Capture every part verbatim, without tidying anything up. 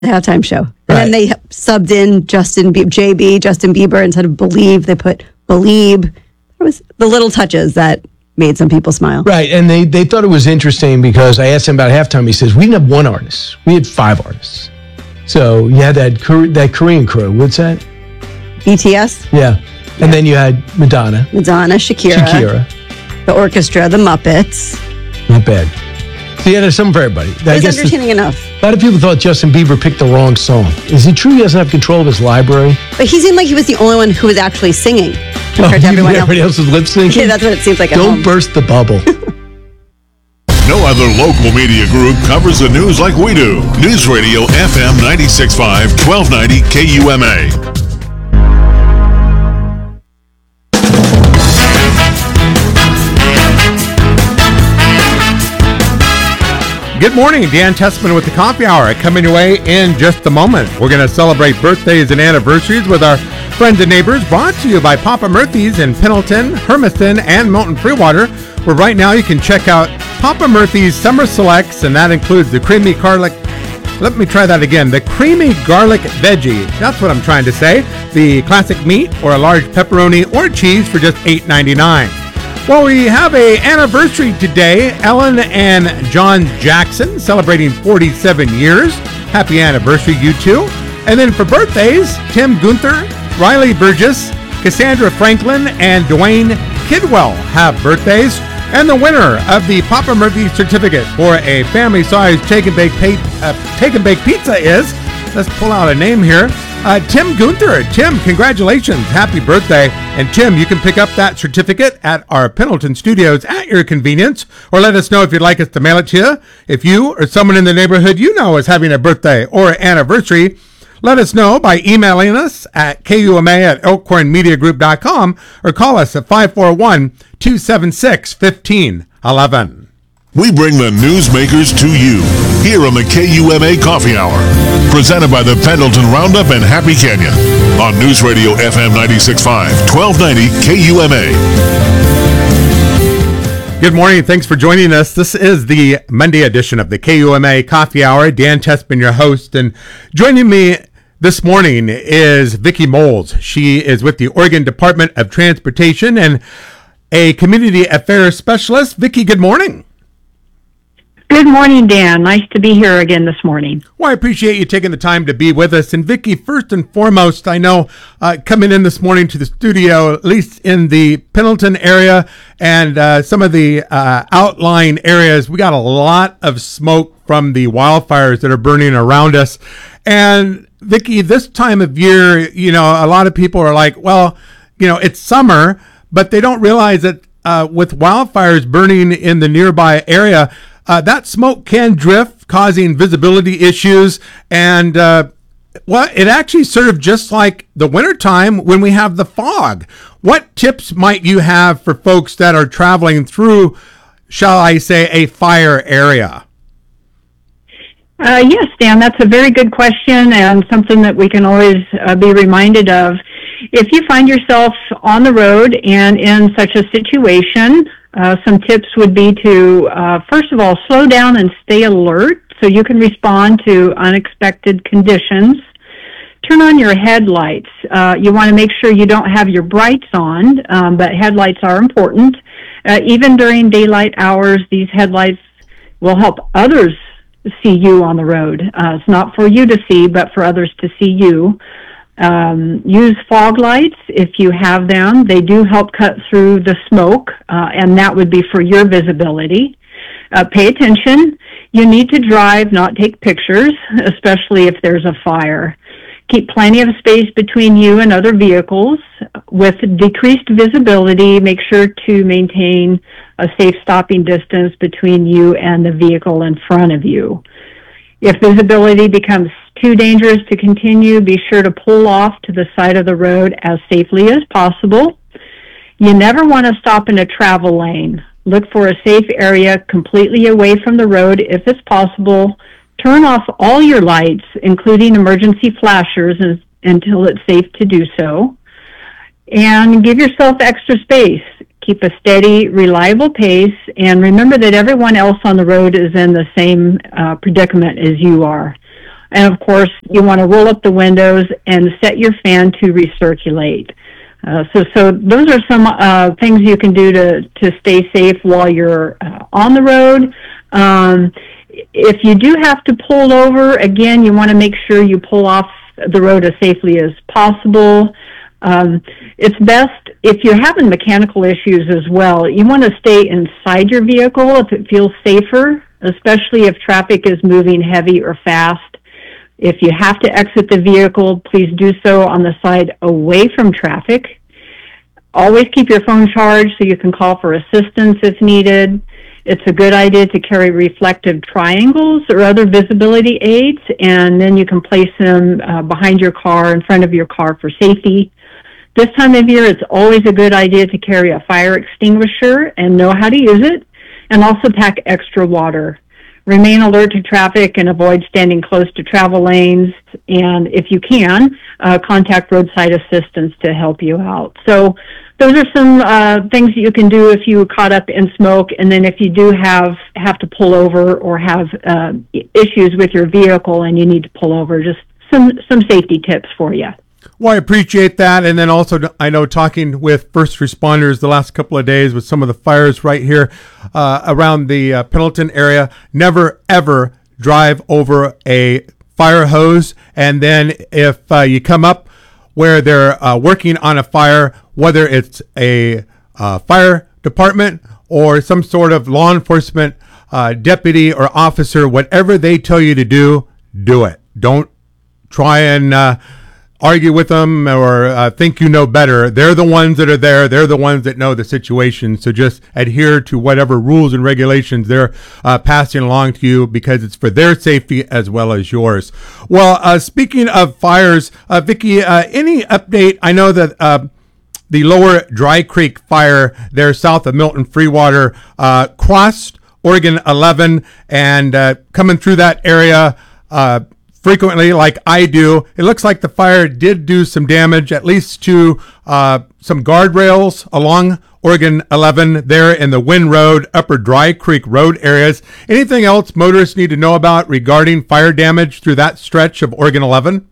halftime show. And Right. then they subbed in Justin Bieber, J B, Justin Bieber, instead of Believe, they put Believe. It was the little touches that made some people smile. Right, and they, they thought it was interesting because I asked him about halftime. He says, we didn't have one artist. We had five artists. So you had that Kore- that Korean crew. What's that? B T S, Yeah. And then you had Madonna, Madonna, Shakira, Shakira. the orchestra, the Muppets. Not bad. So you had something for everybody. It I was guess the- entertaining enough. a lot of people thought Justin Bieber picked the wrong song. Is it true he doesn't have control of his library? But he seemed like he was the only one who was actually singing compared to everyone else. Everybody else was lip syncing? Yeah, that's what it seems like at Don't home. burst the bubble. No other local media group covers the news like we do. News Radio F M ninety-six point five, twelve ninety K U M A. Good morning, Dan Tessman with the Coffee Hour. Coming your way in just a moment. We're going to celebrate birthdays and anniversaries with our friends and neighbors, brought to you by Papa Murphy's in Pendleton, Hermiston, and Milton Freewater, where right now you can check out Papa Murphy's Summer Selects, and that includes the creamy garlic. Let me try that again. The creamy garlic veggie. That's what I'm trying to say. The classic meat or a large pepperoni or cheese for just eight ninety-nine. Well, we have a anniversary today. Ellen and John Jackson celebrating forty-seven years. Happy anniversary, you two. And then for birthdays, Tim Gunther, Riley Burgess, Cassandra Franklin, and Dwayne Kidwell have birthdays. And the winner of the Papa Murphy certificate for a family-sized take and bake pa- uh, take and bake pizza is, let's pull out a name here, uh, Tim Gunther. Tim, congratulations. Happy birthday. And Tim, you can pick up that certificate at our Pendleton studios at your convenience, or let us know if you'd like us to mail it to you. If you or someone in the neighborhood you know is having a birthday or anniversary, let us know by emailing us at K U M A at elkhorn media group dot com or call us at five four one, two seven six, one five one one. We bring the newsmakers to you here on the K U M A Coffee Hour, presented by the Pendleton Roundup and Happy Canyon on News Radio F M ninety-six point five, twelve ninety K U M A. Good morning. Thanks for joining us. This is the Monday edition of the K U M A Coffee Hour. Dan Tessman, your host, and joining me this morning is Vicki Moles. She is with the Oregon Department of Transportation and a community affairs specialist. Vicki, good morning. Good morning, Dan. Nice to be here again this morning. Well, I appreciate you taking the time to be with us. And Vicki, first and foremost, I know uh, coming in this morning to the studio, at least in the Pendleton area and uh, some of the uh, outlying areas, we got a lot of smoke from the wildfires that are burning around us. And Vicki, this time of year, you know, a lot of people are like, well, you know, it's summer, but they don't realize that uh, with wildfires burning in the nearby area, Uh, that smoke can drift, causing visibility issues. And, uh, well, it actually served just like the wintertime when we have the fog. What tips might you have for folks that are traveling through, shall I say, a fire area? Uh, yes, Dan, that's a very good question and something that we can always uh, be reminded of. If you find yourself on the road and in such a situation, uh, some tips would be to, uh, first of all, slow down and stay alert so you can respond to unexpected conditions. Turn on your headlights. Uh, you want to make sure you don't have your brights on, um, but headlights are important. Uh, even during daylight hours, these headlights will help others see you on the road. Uh, it's not for you to see, but for others to see you. Um, use fog lights if you have them. They do help cut through the smoke, uh, and that would be for your visibility. Uh, pay attention. You need to drive, not take pictures, especially if there's a fire. Keep plenty of space between you and other vehicles. With decreased visibility, make sure to maintain a safe stopping distance between you and the vehicle in front of you. If visibility becomes too dangerous to continue, be sure to pull off to the side of the road as safely as possible. You never want to stop in a travel lane. Look for a safe area completely away from the road if it's possible. Turn off all your lights, including emergency flashers, until it's safe to do so. And give yourself extra space. Keep a steady, reliable pace, and remember that everyone else on the road is in the same uh, predicament as you are. And of course, you want to roll up the windows and set your fan to recirculate. Uh, so, so those are some uh, things you can do to, to stay safe while you're uh, on the road. Um, if you do have to pull over, again, you want to make sure you pull off the road as safely as possible. Um, it's best if you're having mechanical issues as well, you want to stay inside your vehicle if it feels safer, especially if traffic is moving heavy or fast. If you have to exit the vehicle, please do so on the side away from traffic. Always keep your phone charged so you can call for assistance if needed. It's a good idea to carry reflective triangles or other visibility aids, and then you can place them uh, behind your car, in front of your car for safety. This time of year, it's always a good idea to carry a fire extinguisher and know how to use it, and also pack extra water. Remain alert to traffic and avoid standing close to travel lanes, and if you can, uh, contact roadside assistance to help you out. So those are some uh, things that you can do if you caught up in smoke, and then if you do have have to pull over or have uh, issues with your vehicle and you need to pull over, just some, some safety tips for you. Well, I appreciate that. And then also, I know talking with first responders the last couple of days with some of the fires right here uh, around the uh, Pendleton area, never, ever drive over a fire hose. And then if uh, you come up where they're uh, working on a fire, whether it's a uh, fire department or some sort of law enforcement uh, deputy or officer, whatever they tell you to do, do it. Don't try and uh, argue with them or uh, think you know better. They're the ones that are there. They're the ones that know the situation. So just adhere to whatever rules and regulations they're uh, passing along to you, because it's for their safety as well as yours. Well, uh, speaking of fires, uh, Vicki, uh, any update? I know that uh, the Lower Dry Creek fire there south of Milton Freewater uh, crossed Oregon eleven and uh, coming through that area uh, frequently like I do. It looks like the fire did do some damage, at least to uh, some guardrails along Oregon eleven there in the Wynn Road, Upper Dry Creek Road areas. Anything else motorists need to know about regarding fire damage through that stretch of Oregon eleven?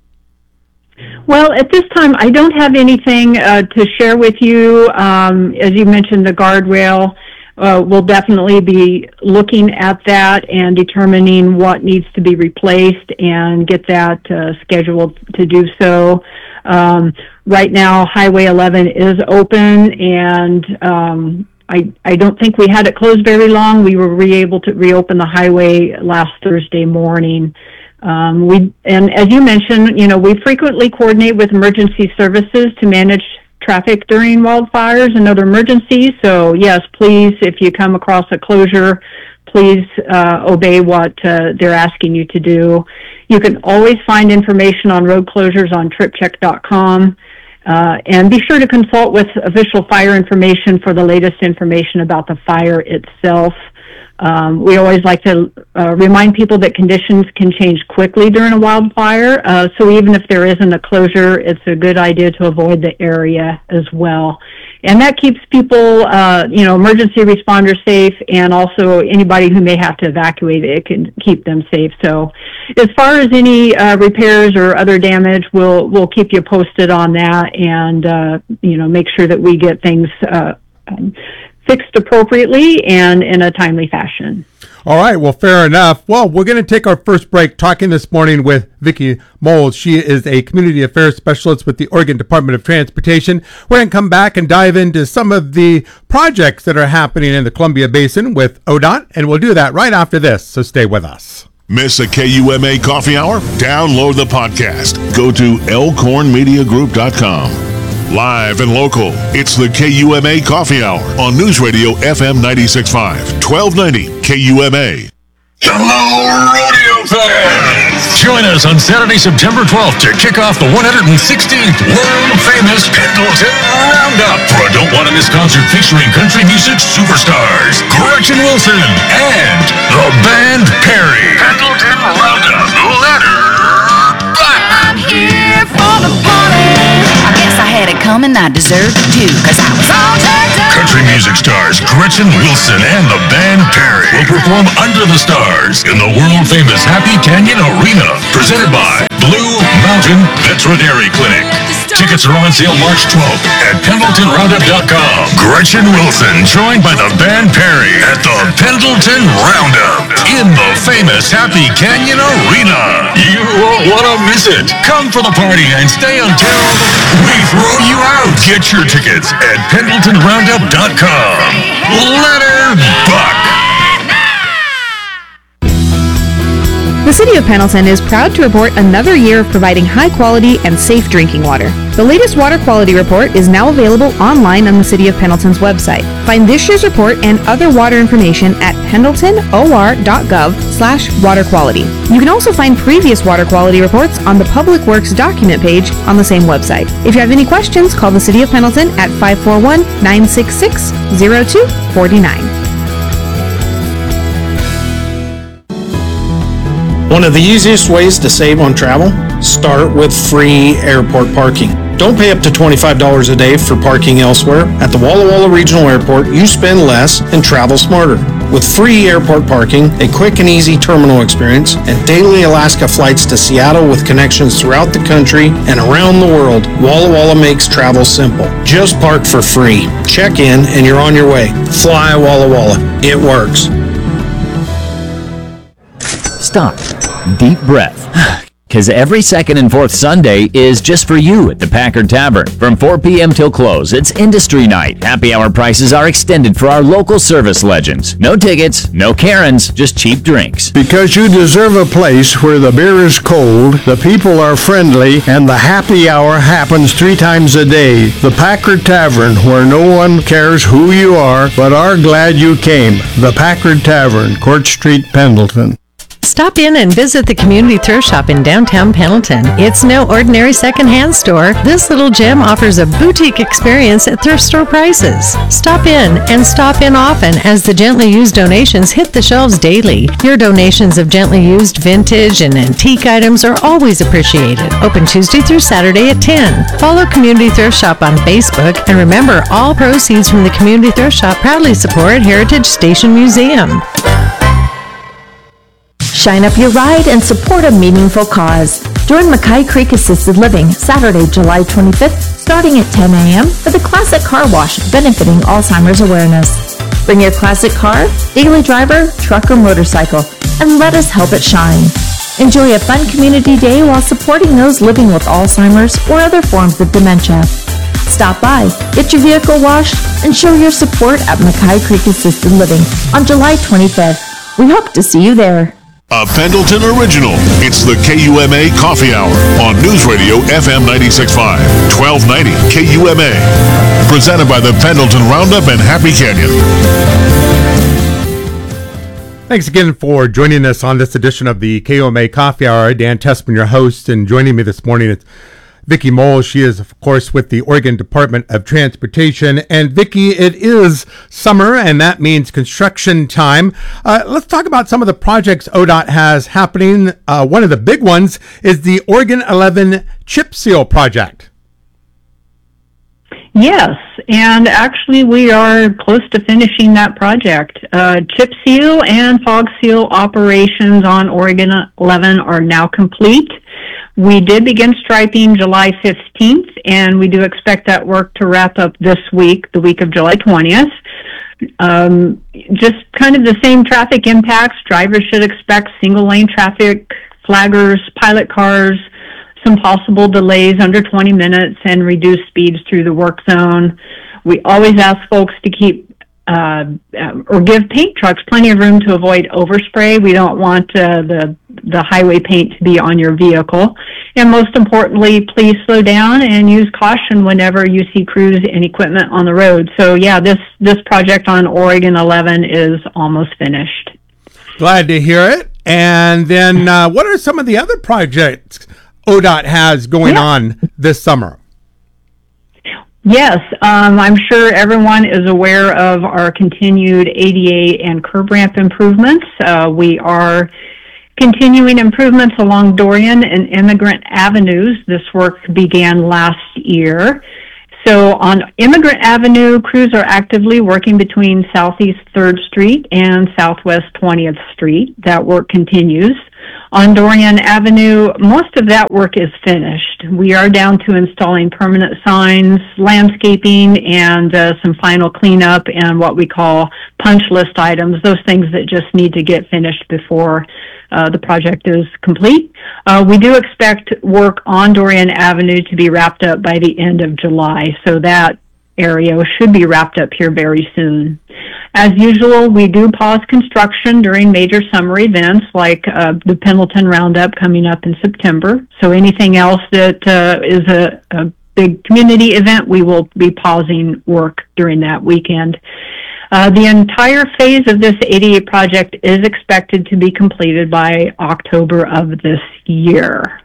Well, at this time, I don't have anything uh, to share with you. Um, as you mentioned, the guardrail. Uh, we'll definitely be looking at that and determining what needs to be replaced and get that uh, scheduled to do so. Um, right now, Highway eleven is open, and um, I, I don't think we had it closed very long. We were re- able to reopen the highway last Thursday morning. Um, we and as you mentioned, you know, we frequently coordinate with emergency services to manage traffic during wildfires and other emergencies. So yes, please, if you come across a closure, please uh, obey what uh, they're asking you to do. You can always find information on road closures on trip check dot com. Uh, and be sure to consult with official fire information for the latest information about the fire itself. Um, we always like to uh, remind people that conditions can change quickly during a wildfire. Uh, so even if there isn't a closure, it's a good idea to avoid the area as well. And that keeps people, uh, you know, emergency responders safe, and also anybody who may have to evacuate, it can keep them safe. So as far as any uh, repairs or other damage, we'll, we'll keep you posted on that, and, uh, you know, make sure that we get things uh, um, fixed appropriately and in a timely fashion. All right, well, fair enough. Well, we're going to take our first break talking this morning with Vicki Moles. She is a community affairs specialist with the Oregon Department of Transportation. We're going to come back and dive into some of the projects that are happening in the Columbia Basin with O D O T, and we'll do that right after this, so stay with us. Miss a K U M A coffee hour? Download the podcast. Go to elkhorn media group dot com. Live and local, it's the K U M A Coffee Hour on News Radio F M ninety-six point five, twelve ninety K U M A. Hello, rodeo fans! Join us on Saturday, September twelfth to kick off the one hundred sixteenth world-famous Pendleton Roundup for a Don't Want to Miss concert featuring country music superstars Gretchen Wilson and the band Perry. Pendleton Roundup, letter back. I'm here for the party. I guess I had it coming. woman I deserved to do, cause I was all turned up. Country music stars Gretchen Wilson and the band Perry will perform Under the Stars in the world-famous Happy Canyon Arena, presented by Blue Mountain Veterinary Clinic. Tickets are on sale March twelfth at Pendleton Roundup dot com. Gretchen Wilson, joined by the band Perry at the Pendleton Roundup in the famous Happy Canyon Arena. You won't want to miss it. Come for the party and stay until we throw you out. Get your tickets at Pendleton Roundup dot com. Let her buck. The City of Pendleton is proud to report another year of providing high quality and safe drinking water. The latest water quality report is now available online on the City of Pendleton's website. Find this year's report and other water information at pendleton o r dot gov slash water quality. You can also find previous water quality reports on the Public Works document page on the same website. If you have any questions, call the City of Pendleton at five four one, nine six six, zero two four nine. One of the easiest ways to save on travel? Start with free airport parking. Don't pay up to twenty-five dollars a day for parking elsewhere. At the Walla Walla Regional Airport, you spend less and travel smarter. With free airport parking, a quick and easy terminal experience, and daily Alaska flights to Seattle with connections throughout the country and around the world, Walla Walla makes travel simple. Just park for free. Check in and you're on your way. Fly Walla Walla. It works. Stop. Deep breath. Because every second and fourth Sunday is just for you at the Packard Tavern. From four p.m. till close, it's industry night. Happy hour prices are extended for our local service legends. No tickets, no Karens, just cheap drinks. Because you deserve a place where the beer is cold, the people are friendly, and the happy hour happens three times a day. The Packard Tavern, where no one cares who you are, but are glad you came. The Packard Tavern, Court Street, Pendleton. Stop in and visit the Community Thrift Shop in downtown Pendleton. It's no ordinary secondhand store. This little gem offers a boutique experience at thrift store prices. Stop in and stop in often as the gently used donations hit the shelves daily. Your donations of gently used vintage and antique items are always appreciated. Open Tuesday through Saturday at ten. Follow Community Thrift Shop on Facebook, and remember, all proceeds from the Community Thrift Shop proudly support Heritage Station Museum. Shine up your ride and support a meaningful cause. Join Mackay Creek Assisted Living Saturday, July twenty-fifth, starting at ten a.m. for the Classic Car Wash benefiting Alzheimer's awareness. Bring your classic car, daily driver, truck, or motorcycle, and let us help it shine. Enjoy a fun community day while supporting those living with Alzheimer's or other forms of dementia. Stop by, get your vehicle washed, and show your support at Mackay Creek Assisted Living on July twenty-fifth. We hope to see you there. A Pendleton original. It's the K U M A Coffee Hour on News Radio F M ninety-six point five, twelve ninety K U M A. Presented by the Pendleton Roundup and Happy Canyon. Thanks again for joining us on this edition of the K U M A Coffee Hour. Dan Tessman, your host, and joining me this morning is Vicki Mole. She is, of course, with the Oregon Department of Transportation. And Vicki, it is summer, and that means construction time. Uh, let's talk about some of the projects O D O T has happening. Uh, one of the big ones is the Oregon eleven Chip Seal Project. Yes, and actually we are close to finishing that project. Uh, chip seal and fog seal operations on Oregon eleven are now complete. We did begin striping July fifteenth, and we do expect that work to wrap up this week, the week of July twentieth. Um, just kind of the same traffic impacts. Drivers should expect single-lane traffic, flaggers, pilot cars, some possible delays under twenty minutes, and reduced speeds through the work zone. We always ask folks to keep uh, or give paint trucks plenty of room to avoid overspray. We don't want uh, the the highway paint to be on your vehicle. And most importantly, please slow down and use caution whenever you see crews and equipment on the road. So yeah, this, this project on Oregon eleven is almost finished. Glad to hear it. And then uh, what are some of the other projects O D O T has going yeah. on this summer? Yes, um, I'm sure everyone is aware of our continued A D A and curb ramp improvements. Uh, we are continuing improvements along Dorian and Immigrant Avenues. This work began last year. So on Immigrant Avenue, crews are actively working between Southeast third Street and Southwest twentieth Street. That work continues. On Dorian Avenue, most of that work is finished. We are down to installing permanent signs, landscaping, and uh, some final cleanup and what we call punch list items, those things that just need to get finished before uh, the project is complete. Uh, we do expect work on Dorian Avenue to be wrapped up by the end of July, so that area should be wrapped up here very soon. As usual, we do pause construction during major summer events like uh, the Pendleton Roundup coming up in September. So anything else that uh, is a, a big community event, we will be pausing work during that weekend. Uh, the entire phase of this A D A project is expected to be completed by October of this year.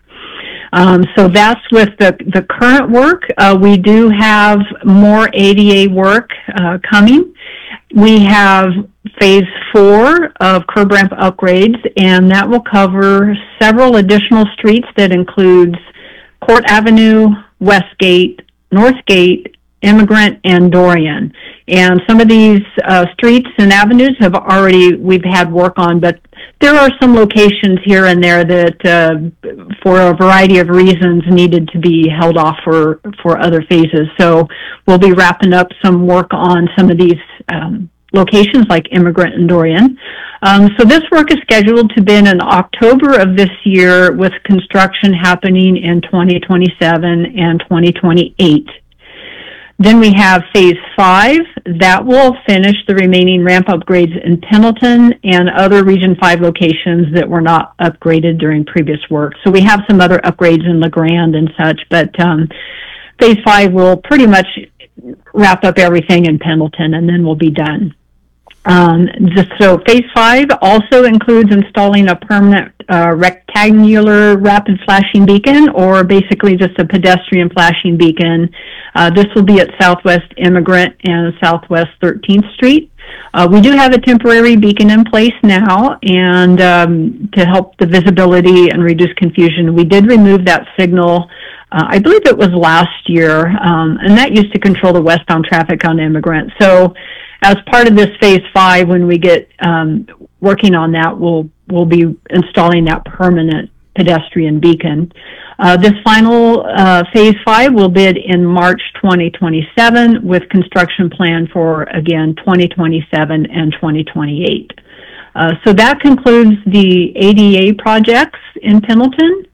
Um, so that's with the, the current work. Uh, we do have more A D A work uh, coming. We have phase four of curb ramp upgrades, and that will cover several additional streets that includes Court Avenue, Westgate, Northgate, Immigrant, and Dorian. And some of these uh, streets and avenues have already, we've had work on, but there are some locations here and there that, uh, for a variety of reasons, needed to be held off for, for other phases. So we'll be wrapping up some work on some of these um, locations like Immigrant and Dorian. Um, so this work is scheduled to begin in October of this year, with construction happening in twenty twenty-seven and twenty twenty-eight. Then we have phase five. That will finish the remaining ramp upgrades in Pendleton and other Region five locations that were not upgraded during previous work. So we have some other upgrades in LeGrand and such, but um, phase five will pretty much wrap up everything in Pendleton, and then we'll be done. Um, just, so phase five also includes installing a permanent uh, rectangular rapid flashing beacon, or basically just a pedestrian flashing beacon. Uh, this will be at Southwest Immigrant and Southwest thirteenth Street. Uh, we do have a temporary beacon in place now, and um, to help the visibility and reduce confusion, we did remove that signal. Uh, I believe it was last year, um, and that used to control the westbound traffic on Immigrant. So as part of this phase five, when we get um, working on that, we'll, we'll be installing that permanent pedestrian beacon. Uh, this final uh, phase five will bid in March twenty twenty-seven, with construction planned for, again, twenty twenty-seven and twenty twenty-eight. Uh, so that concludes the A D A projects in Pendleton.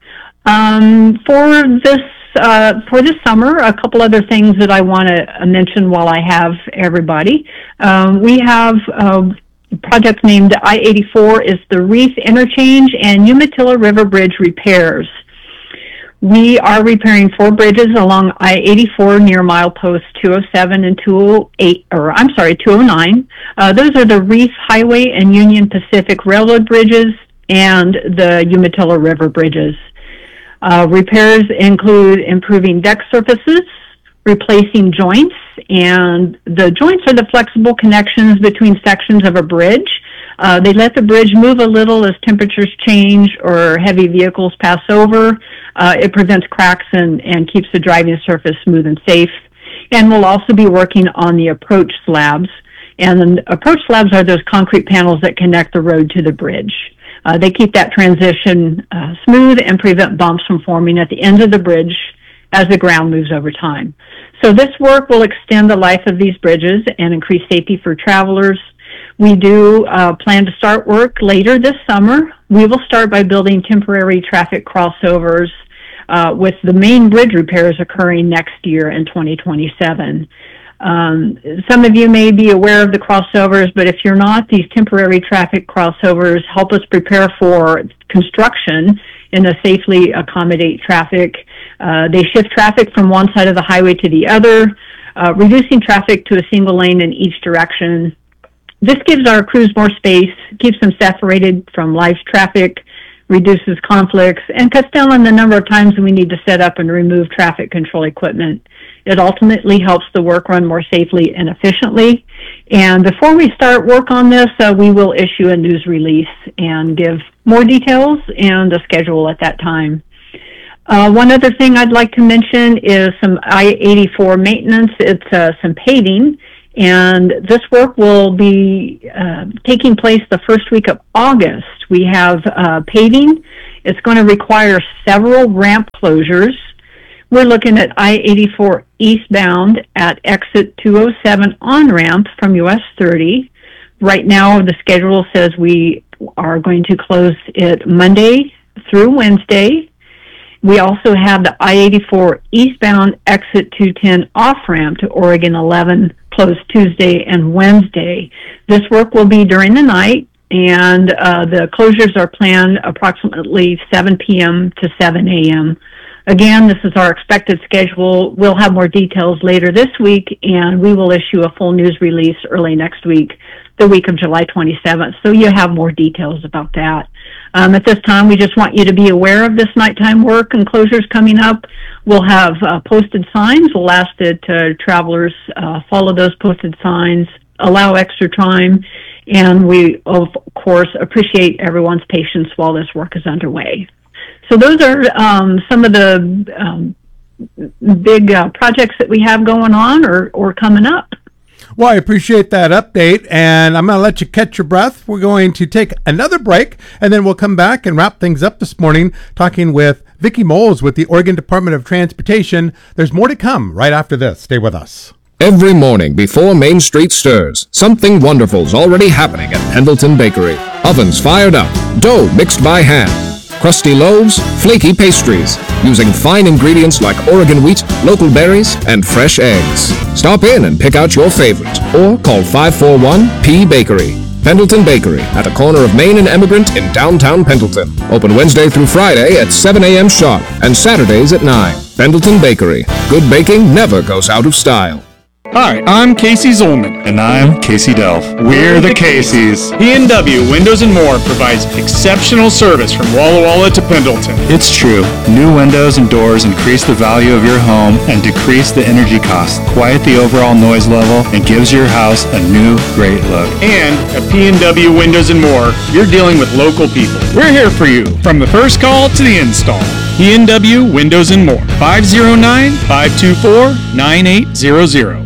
Um, for this uh, for this summer, a couple other things that I want to mention while I have everybody. Um, we have uh, a project named I eighty-four is the Reef Interchange and Umatilla River Bridge repairs. We are repairing four bridges along I eighty-four near mileposts two oh seven and two oh eight, or I'm sorry, two oh nine. Uh, those are the Reef Highway and Union Pacific Railroad bridges and the Umatilla River bridges. Uh, repairs include improving deck surfaces, replacing joints, and the joints are the flexible connections between sections of a bridge. Uh, they let the bridge move a little as temperatures change or heavy vehicles pass over. Uh, it prevents cracks and, and keeps the driving surface smooth and safe. And we'll also be working on the approach slabs. And the approach slabs are those concrete panels that connect the road to the bridge. Uh, they keep that transition uh, smooth and prevent bumps from forming at the end of the bridge as the ground moves over time. So this work will extend the life of these bridges and increase safety for travelers. We do uh, plan to start work later this summer. We will start by building temporary traffic crossovers uh, with the main bridge repairs occurring next year in twenty twenty-seven. Um, some of you may be aware of the crossovers, but if you're not, these temporary traffic crossovers help us prepare for construction and to safely accommodate traffic. Uh, they shift traffic from one side of the highway to the other, uh, reducing traffic to a single lane in each direction. This gives our crews more space, keeps them separated from live traffic, reduces conflicts, and cuts down on the number of times we need to set up and remove traffic control equipment. It ultimately helps the work run more safely and efficiently. And before we start work on this, uh, we will issue a news release and give more details and a schedule at that time. Uh, one other thing I'd like to mention is some I eighty-four maintenance. It's uh, some paving, and this work will be uh, taking place the first week of August. We have uh, paving. It's going to require several ramp closures. We're looking at I eighty-four eastbound at exit two oh seven on-ramp from U S thirty. Right now, the schedule says we are going to close it Monday through Wednesday. We also have the I eighty-four eastbound exit two ten off-ramp to Oregon eleven closed Tuesday and Wednesday. This work will be during the night, and uh, the closures are planned approximately seven p.m. to seven a.m. Again, this is our expected schedule. We'll have more details later this week, and we will issue a full news release early next week, the week of July twenty-seventh, so you have more details about that. Um, at this time, we just want you to be aware of this nighttime work and closures coming up. We'll have uh, posted signs. We'll ask that uh, travelers uh, follow those posted signs, allow extra time, and we, of course, appreciate everyone's patience while this work is underway. So those are um, some of the um, big uh, projects that we have going on or, or coming up. Well, I appreciate that update, and I'm going to let you catch your breath. We're going to take another break, and then we'll come back and wrap things up this morning, talking with Vicki Moles with the Oregon Department of Transportation. There's more to come right after this. Stay with us. Every morning before Main Street stirs, something wonderful's already happening at Pendleton Bakery. Ovens fired up, dough mixed by hand, crusty loaves, flaky pastries, using fine ingredients like Oregon wheat, local berries, and fresh eggs. Stop in and pick out your favorite, or call five four one P Bakery. Pendleton Bakery, at the corner of Main and Emigrant in downtown Pendleton. Open Wednesday through Friday at seven a.m. sharp, and Saturdays at nine. Pendleton Bakery. Good baking never goes out of style. Hi, I'm Casey Zolman. And I'm Casey Delph. We're the Caseys. P and W Windows and More provides exceptional service from Walla Walla to Pendleton. It's true. New windows and doors increase the value of your home and decrease the energy cost, quiet the overall noise level, and gives your house a new, great look. And at P and W Windows and More, you're dealing with local people. We're here for you, from the first call to the install. P and W Windows and More. five oh nine, five two four, nine eight zero zero.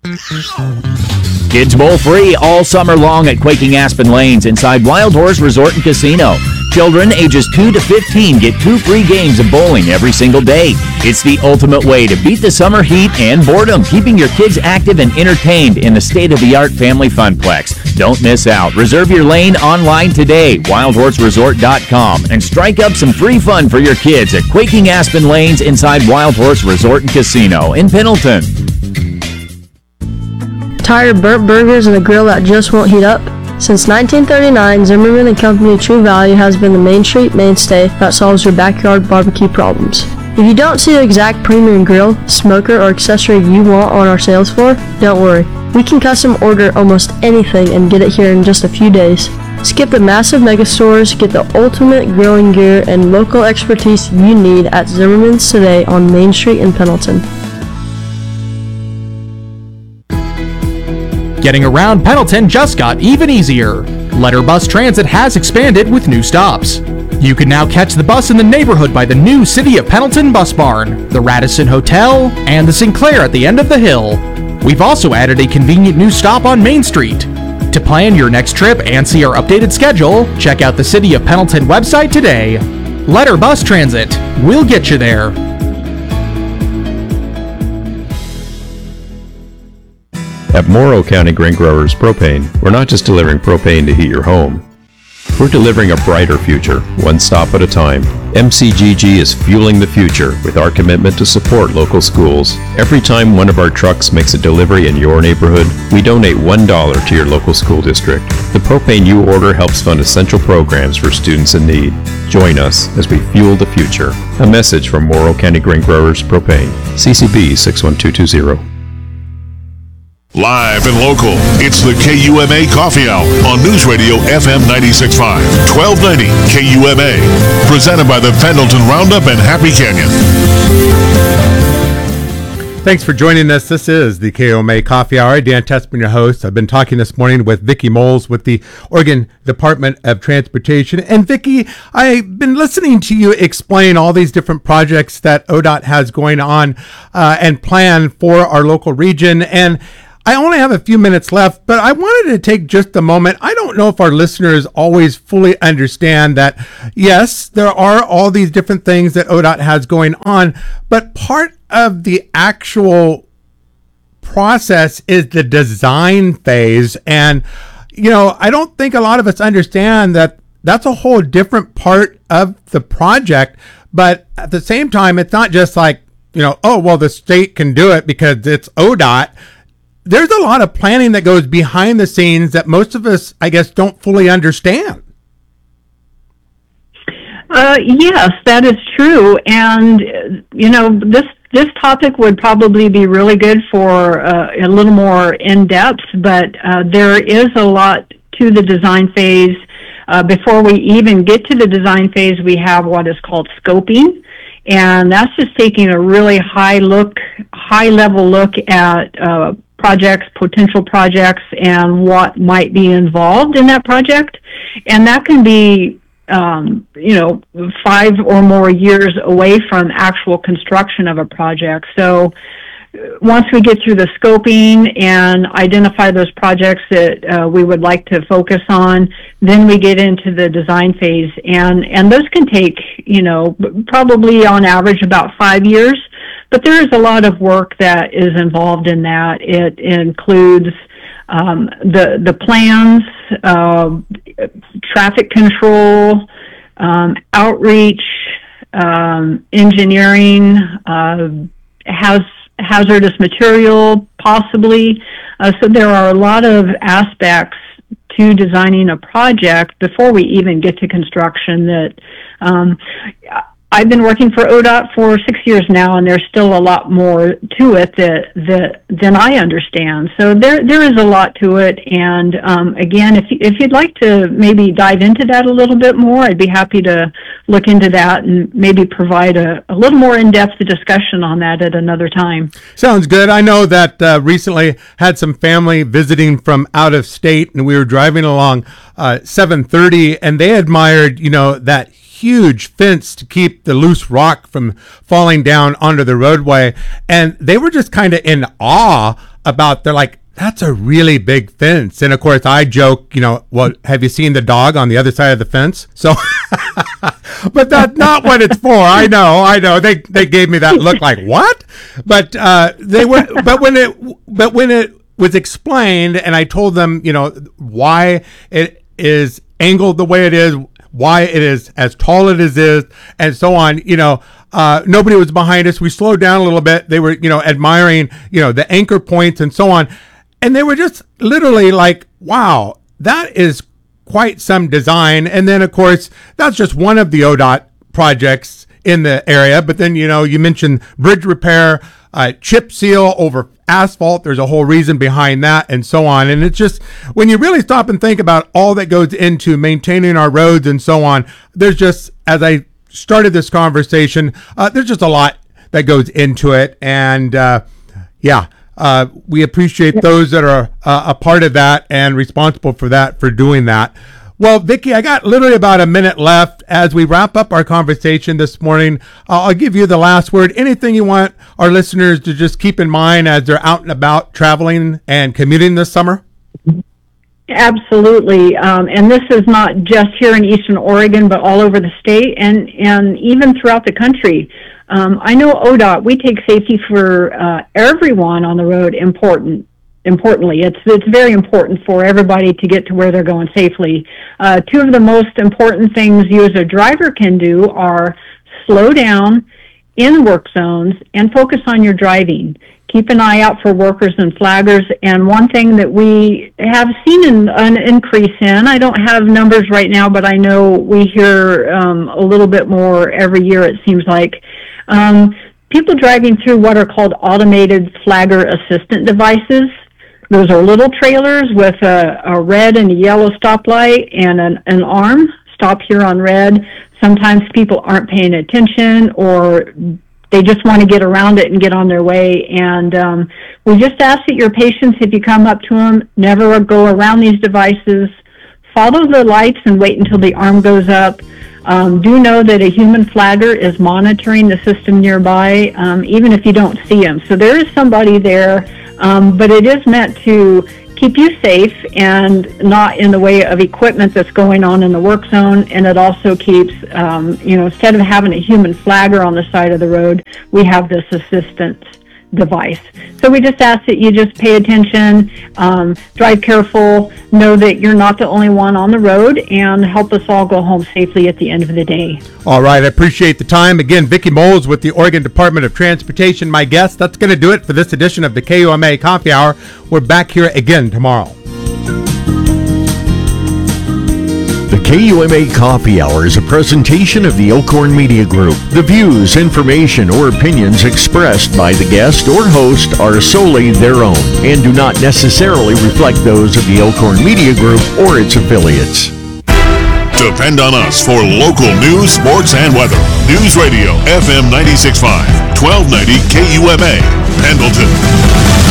Kids Bowl free all summer long at Quaking Aspen Lanes inside Wild Horse Resort and Casino. Children ages two to fifteen get two free games of bowling every single day. It's the ultimate way to beat the summer heat and boredom, keeping your kids active and entertained in the state-of-the-art family funplex. Don't miss out. Reserve your lane online today, wild horse resort dot com, and strike up some free fun for your kids at Quaking Aspen Lanes inside Wild Horse Resort and Casino in Pendleton. Tired of burnt burgers and a grill that just won't heat up? Since nineteen thirty-nine, Zimmerman and Company True Value has been the Main Street mainstay that solves your backyard barbecue problems. If you don't see the exact premium grill, smoker, or accessory you want on our sales floor, don't worry. We can custom order almost anything and get it here in just a few days. Skip the massive mega stores, get the ultimate grilling gear and local expertise you need at Zimmerman's today on Main Street in Pendleton. Getting around Pendleton just got even easier. Letter Bus Transit has expanded with new stops. You can now catch the bus in the neighborhood by the new City of Pendleton Bus Barn, the Radisson Hotel, and the Sinclair at the end of the hill. We've also added a convenient new stop on Main Street. To plan your next trip and see our updated schedule, check out the City of Pendleton website today. Letter Bus Transit. We'll get you there. At Morrow County Grain Growers Propane, we're not just delivering propane to heat your home. We're delivering a brighter future, one stop at a time. M C G G is fueling the future with our commitment to support local schools. Every time one of our trucks makes a delivery in your neighborhood, we donate one dollar to your local school district. The propane you order helps fund essential programs for students in need. Join us as we fuel the future. A message from Morrow County Grain Growers Propane. C C B six one two two zero. Live and local, it's the K U M A Coffee Hour on News Radio F M ninety-six point five, twelve ninety K U M A. Presented by the Pendleton Roundup and Happy Canyon. Thanks for joining us. This is the K O M A Coffee Hour. Dan Testman, your host. I've been talking this morning with Vicki Moles with the Oregon Department of Transportation. And Vicki, I've been listening to you explain all these different projects that O D O T has going on uh, and planned for our local region. And I only have a few minutes left, but I wanted to take just a moment. I don't know if our listeners always fully understand that, yes, there are all these different things that O D O T has going on, but part of the actual process is the design phase. And, you know, I don't think a lot of us understand that that's a whole different part of the project. But at the same time, it's not just like, you know, oh, well, the state can do it because it's O D O T. There's a lot of planning that goes behind the scenes that most of us, I guess, don't fully understand. Uh, yes, that is true. And, you know, this this topic would probably be really good for uh, a little more in-depth, but uh, there is a lot to the design phase. Uh, before we even get to the design phase, we have what is called scoping. And that's just taking a really high look, high level look at uh, projects, potential projects, and what might be involved in that project. And that can be, um, you know, five or more years away from actual construction of a project. So once we get through the scoping and identify those projects that uh, we would like to focus on, then we get into the design phase. And, and those can take, you know, probably on average about five years. But there is a lot of work that is involved in that. It includes um, the the plans, uh, traffic control, um, outreach, um, engineering, uh, has hazardous material, possibly. Uh, so there are a lot of aspects to designing a project before we even get to construction that um, I've been working for O D O T for six years now, and there's still a lot more to it that, that than I understand. So there there is a lot to it, and um, again, if if you'd like to maybe dive into that a little bit more, I'd be happy to look into that and maybe provide a, a little more in-depth discussion on that at another time. Sounds good. I know that uh, recently had some family visiting from out of state, and we were driving along uh, seven thirty, and they admired, you know, that huge fence to keep the loose rock from falling down onto the roadway. And they were just kind of in awe about, they're like, that's a really big fence. And of course I joke, you know, well, have you seen the dog on the other side of the fence? So, but that's not what it's for. I know, I know. They, they gave me that look like, what? But, uh, they were, but when it, but when it was explained and I told them, you know, why it is angled the way it is, why it is as tall as it is, and so on, you know, uh, nobody was behind us. We slowed down a little bit. They were, you know, admiring, you know, the anchor points and so on. And they were just literally like, wow, that is quite some design. And then, of course, that's just one of the O D O T projects in the area. But then, you know, you mentioned bridge repair, uh, chip seal over asphalt. There's a whole reason behind that and so on. And it's just, when you really stop and think about all that goes into maintaining our roads and so on, there's just, as I started this conversation, uh, there's just a lot that goes into it. And uh, yeah, uh, we appreciate those that are uh, a part of that and responsible for that, for doing that. Well, Vicki, I got literally about a minute left. As we wrap up our conversation this morning, uh, I'll give you the last word. Anything you want our listeners to just keep in mind as they're out and about traveling and commuting this summer? Absolutely. Um, and this is not just here in Eastern Oregon, but all over the state and, and even throughout the country. Um, I know O D O T, we take safety for uh, everyone on the road important. Importantly, it's it's very important for everybody to get to where they're going safely. Uh, two of the most important things you as a driver can do are slow down in work zones and focus on your driving. Keep an eye out for workers and flaggers. And one thing that we have seen an, an increase in, I don't have numbers right now, but I know we hear um, a little bit more every year, it seems like. Um, people driving through what are called automated flagger assistant devices. Those are little trailers with a, a red and a yellow stoplight and an, an arm. Stop here on red. Sometimes people aren't paying attention or they just want to get around it and get on their way. And um, we just ask that your patients, if you come up to them, never go around these devices. Follow the lights and wait until the arm goes up. Um, do know that a human flagger is monitoring the system nearby, um, even if you don't see him. So there is somebody there, um, but it is meant to keep you safe and not in the way of equipment that's going on in the work zone. And it also keeps, um, you know, instead of having a human flagger on the side of the road, we have this assistance device. So we just ask that you just pay attention, um, drive careful, know that you're not the only one on the road, and help us all go home safely at the end of the day. All right, I appreciate the time. Again, Vicki Moles with the Oregon Department of Transportation, my guest. That's going to do it for this edition of the K U M A Coffee Hour. We're back here again tomorrow. The K U M A Coffee Hour is a presentation of the Elkhorn Media Group. The views, information, or opinions expressed by the guest or host are solely their own and do not necessarily reflect those of the Elkhorn Media Group or its affiliates. Depend on us for local news, sports, and weather. News Radio F M ninety-six point five, twelve ninety K U M A, Pendleton.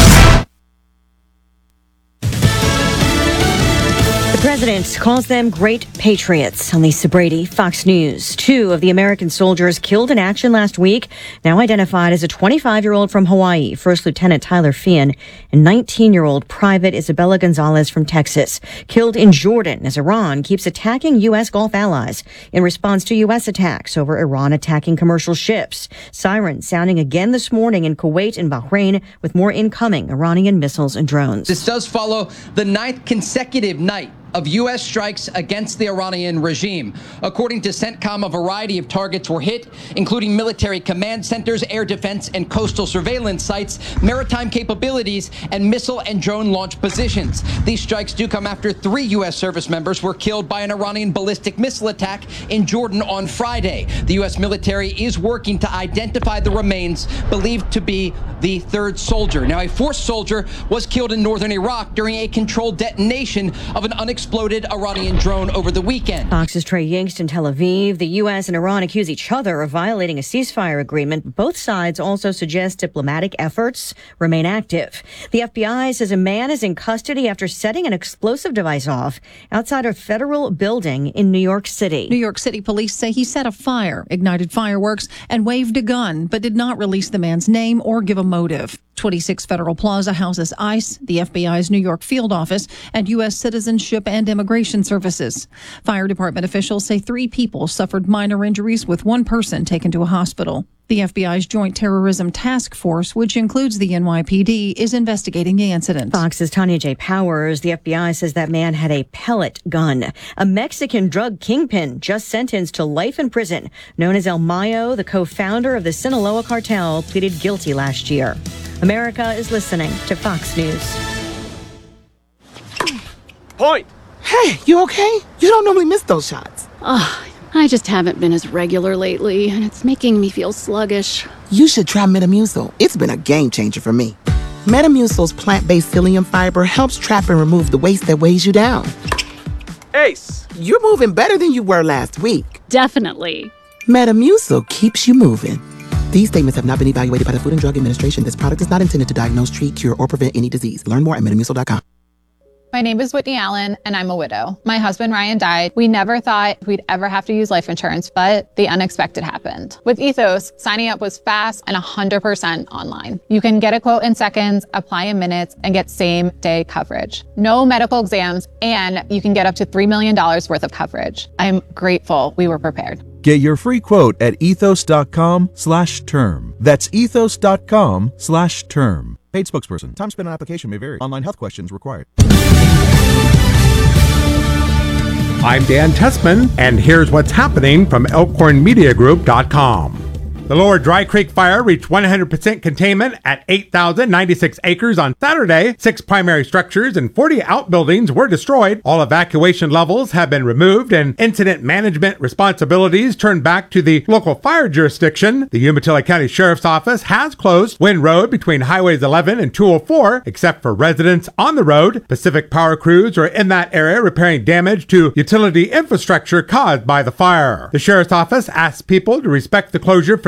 The president calls them great patriots. I'm Lisa Brady, Fox News. Two of the American soldiers killed in action last week, now identified as a twenty-five-year-old from Hawaii, First Lieutenant Tyler Feehan, and nineteen-year-old Private Isabella Gonzalez from Texas, killed in Jordan as Iran keeps attacking U S. Gulf allies in response to U S attacks over Iran attacking commercial ships. Sirens sounding again this morning in Kuwait and Bahrain with more incoming Iranian missiles and drones. This does follow the ninth consecutive night of U S strikes against the Iranian regime. According to CENTCOM, a variety of targets were hit, including military command centers, air defense and coastal surveillance sites, maritime capabilities, and missile and drone launch positions. These strikes do come after three U S service members were killed by an Iranian ballistic missile attack in Jordan on Friday. The U S military is working to identify the remains believed to be the third soldier. Now, a fourth soldier was killed in northern Iraq during a controlled detonation of an unexploded exploded Iranian drone over the weekend. Fox's Trey Yingst in Tel Aviv. The U S and Iran accuse each other of violating a ceasefire agreement. Both sides also suggest diplomatic efforts remain active. The F B I says a man is in custody after setting an explosive device off outside a federal building in New York City. New York City police say he set a fire, ignited fireworks, and waved a gun, but did not release the man's name or give a motive. twenty-six Federal Plaza houses ICE, the F B I's New York field office, and U S Citizenship and Immigration Services. Fire department officials say three people suffered minor injuries, with one person taken to a hospital. The F B I's Joint Terrorism Task Force, which includes the N Y P D, is investigating the incident. Fox's Tanya J. Powers. The F B I says that man had a pellet gun. A Mexican drug kingpin just sentenced to life in prison, known as El Mayo, the co-founder of the Sinaloa cartel, pleaded guilty last year. America is listening to Fox News. Point. Hey, you okay? You don't normally miss those shots. Ugh, I just haven't been as regular lately, and it's making me feel sluggish. You should try Metamucil. It's been a game changer for me. Metamucil's plant-based psyllium fiber helps trap and remove the waste that weighs you down. Ace, you're moving better than you were last week. Definitely. Metamucil keeps you moving. These statements have not been evaluated by the Food and Drug Administration. This product is not intended to diagnose, treat, cure, or prevent any disease. Learn more at metamucil dot com. My name is Whitney Allen, and I'm a widow. My husband, Ryan, died. We never thought we'd ever have to use life insurance, but the unexpected happened. With Ethos, signing up was fast and one hundred percent online. You can get a quote in seconds, apply in minutes, and get same-day coverage. No medical exams, and you can get up to three million dollars worth of coverage. I'm grateful we were prepared. Get your free quote at ethos.com slash term. That's ethos.com slash term. Paid spokesperson. Time spent on application may vary. Online health questions required. I'm Dan Tessman, and here's what's happening from elkhorn media group dot com. The Lower Dry Creek fire reached one hundred percent containment at eight thousand ninety-six acres on Saturday. Six primary structures and forty outbuildings were destroyed. All evacuation levels have been removed and incident management responsibilities turned back to the local fire jurisdiction. The Umatilla County Sheriff's Office has closed Wynn Road between Highways eleven and two oh four, except for residents on the road. Pacific Power crews are in that area repairing damage to utility infrastructure caused by the fire. The Sheriff's Office asks people to respect the closure for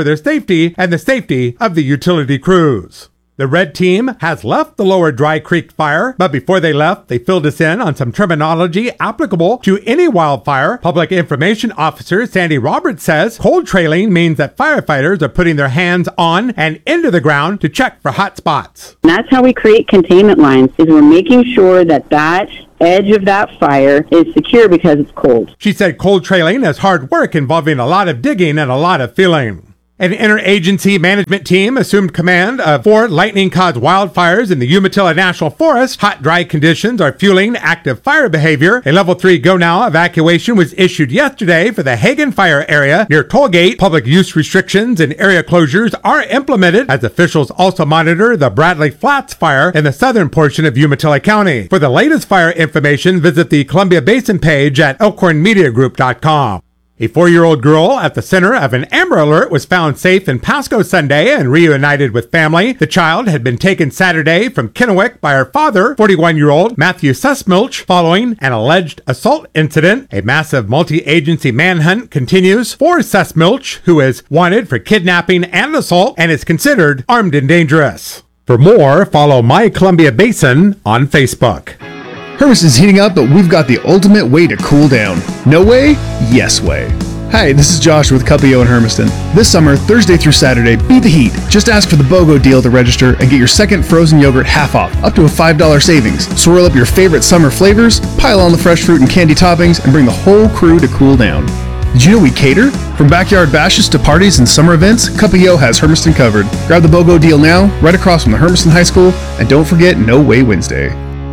for their safety and the safety of the utility crews. The red team has left the Lower Dry Creek fire, but before they left, they filled us in on some terminology applicable to any wildfire. Public Information Officer Sandy Roberts says cold trailing means that firefighters are putting their hands on and into the ground to check for hot spots. And that's how we create containment lines, is we're making sure that that edge of that fire is secure because it's cold. She said cold trailing is hard work involving a lot of digging and a lot of feeling. An interagency management team assumed command of four lightning-caused wildfires in the Umatilla National Forest. Hot, dry conditions are fueling active fire behavior. A level three go-now evacuation was issued yesterday for the Hagen Fire area near Tollgate. Public use restrictions and area closures are implemented as officials also monitor the Bradley Flats fire in the southern portion of Umatilla County. For the latest fire information, visit the Columbia Basin page at elkhorn media group dot com. A four-year-old girl at the center of an Amber Alert was found safe in Pasco Sunday and reunited with family. The child had been taken Saturday from Kennewick by her father, forty-one-year-old Matthew Sussmilch, following an alleged assault incident. A massive multi-agency manhunt continues for Sussmilch, who is wanted for kidnapping and assault and is considered armed and dangerous. For more, follow My Columbia Basin on Facebook. Hermiston's heating up, but we've got the ultimate way to cool down. No way? Yes way. Hi, this is Josh with Cuppio in Hermiston. This summer, Thursday through Saturday, beat the heat. Just ask for the BOGO deal to register and get your second frozen yogurt half off, up to a five dollars savings. Swirl up your favorite summer flavors, pile on the fresh fruit and candy toppings, and bring the whole crew to cool down. Did you know we cater? From backyard bashes to parties and summer events, Cuppio has Hermiston covered. Grab the BOGO deal now, right across from the Hermiston High School, and don't forget No Way Wednesday.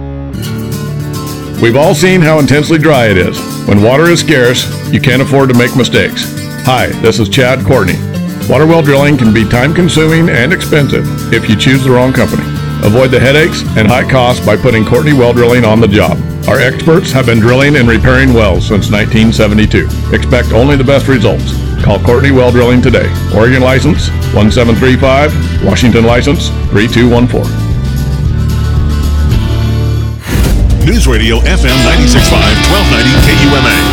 We've all seen how intensely dry it is. When water is scarce, you can't afford to make mistakes. Hi, this is Chad Courtney. Water well drilling can be time-consuming and expensive if you choose the wrong company. Avoid the headaches and high costs by putting Courtney Well Drilling on the job. Our experts have been drilling and repairing wells since nineteen seventy-two. Expect only the best results. Call Courtney Well Drilling today. Oregon license one seven three five, Washington license three two one four. News Radio F M ninety-six point five, twelve ninety K U M A.